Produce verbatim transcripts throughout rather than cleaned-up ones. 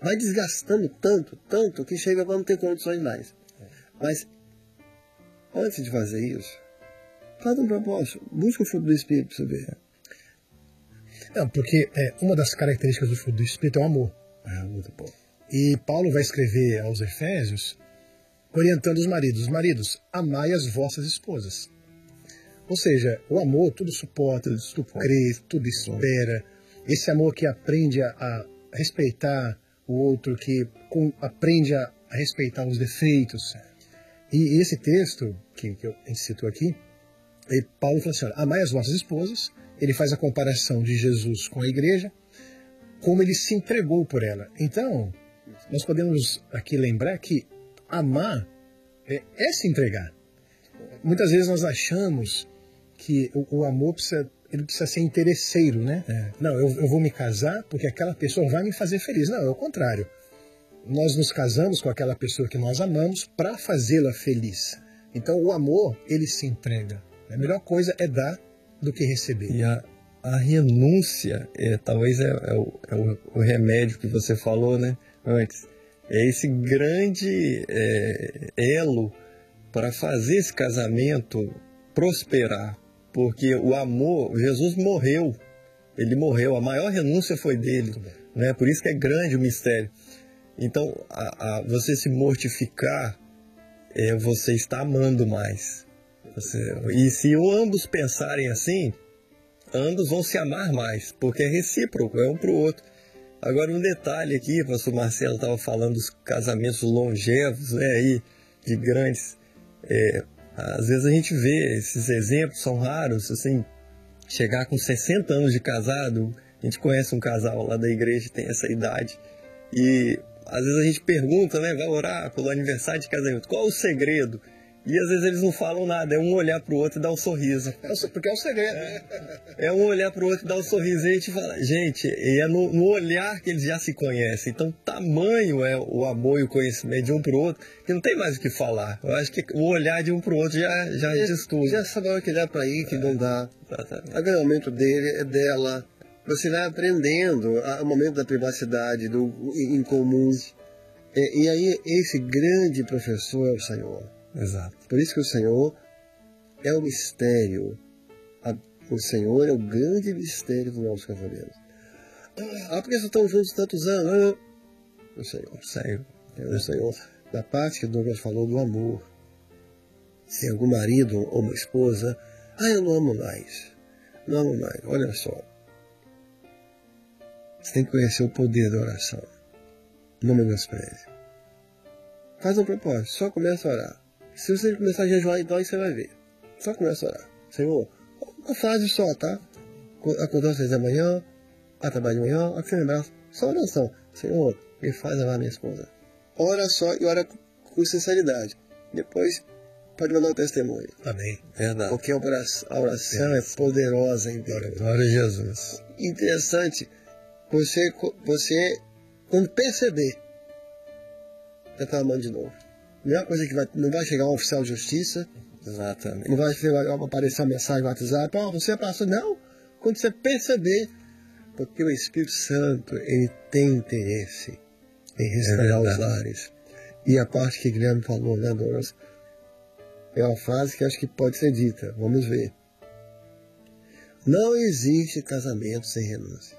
vai desgastando tanto, tanto, que chega para não ter condições mais. Mas, antes de fazer isso, faz um propósito, busca o fruto do Espírito para você ver. Não, porque é, uma das características do fruto do Espírito é o amor. É muito bom. E Paulo vai escrever aos Efésios, orientando os maridos. Os maridos, amai as vossas esposas. Ou seja, o amor tudo suporta, tudo crê, tudo espera. Esse amor que aprende a, a respeitar o outro, que com, aprende a, a respeitar os defeitos. E esse texto, que, que eu citou aqui, Paulo fala assim, olha, amai as vossas esposas. Ele faz a comparação de Jesus com a igreja, como ele se entregou por ela. Então, nós podemos aqui lembrar que amar é, é se entregar. Muitas vezes nós achamos que o, o amor precisa, ele precisa ser interesseiro, né? É. Não, eu, eu vou me casar porque aquela pessoa vai me fazer feliz. Não, é o contrário. Nós nos casamos com aquela pessoa que nós amamos para fazê-la feliz. Então, o amor, ele se entrega. A melhor coisa é dar do que receber. E a, a renúncia, é, talvez é, é, o, é o, o remédio que você falou, né, antes. É esse grande é, elo para fazer esse casamento prosperar. Porque o amor, Jesus morreu. Ele morreu, a maior renúncia foi dele. Né? Por isso que é grande o mistério. Então, a, a, você se mortificar, é, você está amando mais. Você, e se ambos pensarem assim, ambos vão se amar mais, porque é recíproco, é um para o outro. Agora, um detalhe aqui, o pastor Marcelo estava falando dos casamentos longevos, né, aí, de grandes. É, às vezes a gente vê, esses exemplos são raros, assim, chegar com sessenta anos de casado, a gente conhece um casal lá da igreja que tem essa idade, e às vezes a gente pergunta, né, vai orar pelo aniversário de casamento, qual o segredo? E às vezes eles não falam nada, é um olhar pro outro e dar um sorriso. Porque é o segredo. É, é um olhar pro outro e dar um sorriso. E a gente fala, gente, é no, no olhar que eles já se conhecem. Então, tamanho é o amor e o conhecimento de um pro outro, que não tem mais o que falar. Eu acho que o olhar de um pro outro já, já é, diz tudo. Já sabe a hora que dá para ir, que é, não dá. Exatamente. O momento dele é dela. Você vai aprendendo o momento da privacidade, do em comum. E, e aí, esse grande professor é o Senhor. Exato. Por isso que o Senhor é o mistério. O Senhor é o grande mistério do nosso casamento. Ah, porque vocês estão juntos tantos anos? Ah, o Senhor. O Senhor. É o Senhor. Da parte que o Douglas falou do amor. Se algum marido ou uma esposa, ah, eu não amo mais. Não amo mais. Olha só. Você tem que conhecer o poder da oração. Não menospreze. Faz um propósito. Só começa a orar. Se você começar a jejuar, então aí você vai ver. Só começa a orar. Senhor, uma frase só, tá? Acordou às seis da manhã, a trabalhar de manhã, a que você lembrar, só oração. Senhor, me faz amar minha esposa. Ora só e ora com sinceridade. Depois, pode mandar um testemunho. Amém. Verdade. Porque a oração, a oração é poderosa em Deus. Glória a Jesus. Interessante, você, você quando perceber, já está amando de novo. Não é uma coisa que vai, não vai chegar um oficial de justiça. Exatamente. Não vai, vai aparecer uma mensagem no WhatsApp. Oh, você passou. Não. Quando você perceber. Porque o Espírito Santo, ele tem interesse em restaurar é os lares. E a parte que o Guilherme falou, né, Douglas? É uma frase que acho que pode ser dita. Vamos ver. Não existe casamento sem renúncia.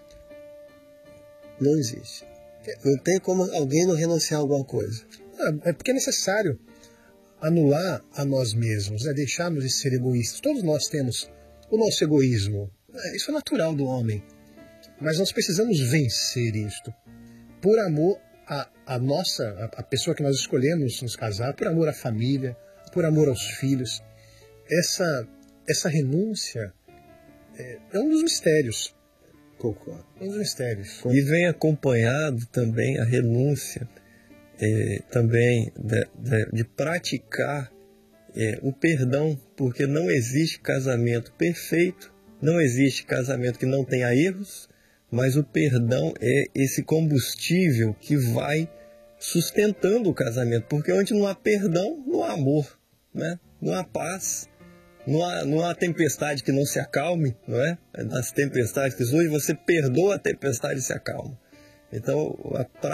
Não existe. Não tem como alguém não renunciar a alguma coisa. É porque é necessário anular a nós mesmos, né? Deixarmos de ser egoístas. Todos nós temos o nosso egoísmo. Isso é natural do homem. Mas nós precisamos vencer isto. Por amor à, à nossa, à pessoa que nós escolhemos nos casar, por amor à família, por amor aos filhos. Essa, essa renúncia é, é um dos mistérios. Concordo. Um dos mistérios. E vem acompanhado também a renúncia. É, também de, de, de praticar é, o perdão, porque não existe casamento perfeito, não existe casamento que não tenha erros, mas o perdão é esse combustível que vai sustentando o casamento, porque onde não há perdão, não há amor, né? Não há paz, não há, não há tempestade que não se acalme, não é? Das tempestades que hoje você perdoa a tempestade e se acalma. Então, a